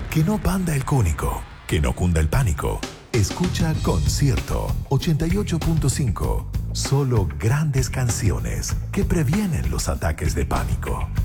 Que no panda el cúnico, que no cunda el pánico. Escucha Concierto 88.5. Solo grandes canciones que previenen los ataques de pánico.